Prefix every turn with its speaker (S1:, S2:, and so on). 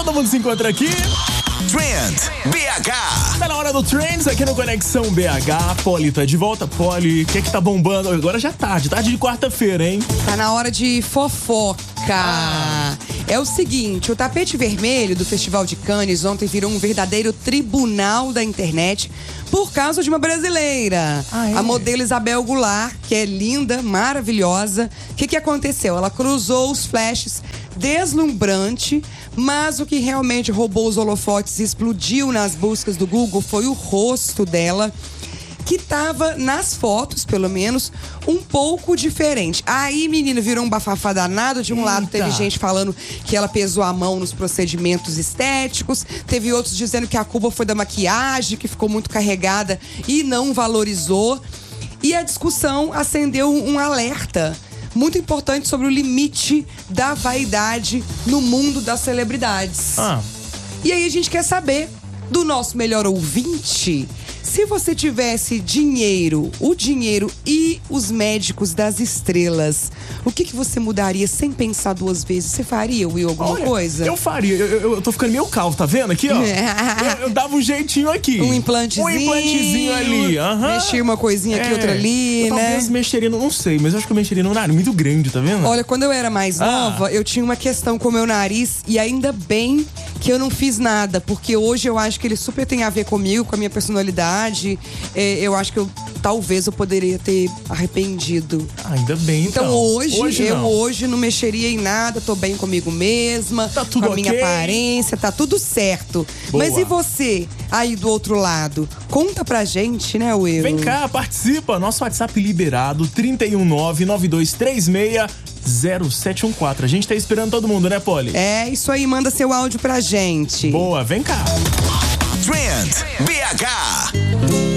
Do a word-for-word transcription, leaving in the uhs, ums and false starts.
S1: Todo mundo se encontra aqui.
S2: Trend B H.
S1: Tá na hora do Trends aqui no Conexão B H. Poli tá de volta. Poli, o que é que tá bombando? Agora já é tarde, tarde de quarta-feira, hein?
S3: Tá na hora de fofoca. Ah. É o seguinte, o tapete vermelho do Festival de Cannes ontem virou um verdadeiro tribunal da internet por causa de uma brasileira.
S1: Ah, é?
S3: A modelo Isabel Goulart, que é linda, maravilhosa. O que, que aconteceu? Ela cruzou os flashes deslumbrante, mas o que realmente roubou os holofotes e explodiu nas buscas do Google foi o rosto dela, que tava nas fotos, pelo menos, um pouco diferente. Aí, menino, virou um bafafá danado. De um
S1: Eita.
S3: lado, teve gente falando que ela pesou a mão nos procedimentos estéticos. Teve outros dizendo que a culpa foi da maquiagem, que ficou muito carregada e não valorizou. E a discussão acendeu um alerta muito importante sobre o limite da vaidade no mundo das celebridades.
S1: Ah.
S3: E aí a gente quer saber do nosso melhor ouvinte, se você tivesse dinheiro, o dinheiro e os médicos das estrelas, o que, que você mudaria sem pensar duas vezes? Você faria, Will, alguma
S1: Olha,
S3: coisa?
S1: Eu faria. Eu, eu, eu tô ficando meio calvo, tá vendo aqui, ó? eu, eu dava um jeitinho aqui.
S3: Um implantezinho.
S1: Um implantezinho ali, aham.
S3: Mexia uma coisinha aqui,
S1: É,
S3: outra ali,
S1: eu
S3: né?
S1: Talvez mexeria, no- não sei, mas eu acho que eu mexeria num nariz muito grande, tá vendo?
S3: Olha, quando eu era mais
S1: Ah.
S3: nova, eu tinha uma questão com o meu nariz e ainda bem que eu não fiz nada, porque hoje eu acho que ele super tem a ver comigo, com a minha personalidade. É, eu acho que eu talvez eu poderia ter arrependido.
S1: Ah, ainda bem, então.
S3: Então hoje,
S1: hoje
S3: eu
S1: não.
S3: hoje não mexeria em nada, tô bem comigo mesma,
S1: Tá tudo
S3: com a minha
S1: ok.
S3: aparência, tá tudo certo.
S1: Boa.
S3: Mas e você, aí do outro lado? Conta pra gente, né, Will?
S1: Vem cá, participa. Nosso WhatsApp liberado, trinta e um nove nove dois três seis zero sete um quatro. A gente tá esperando todo mundo, né, Poli?
S3: É isso aí, manda seu áudio pra gente.
S1: Boa, vem cá.
S2: Trend B H.